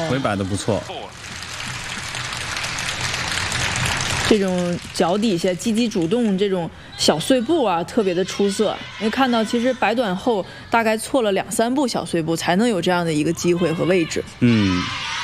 腿摆的不错。 这种脚底下积极主动这种小碎步啊，特别的出色。因为看到其实摆短后大概错了2、3步小碎步，才能有这样的一个机会和位置。 嗯。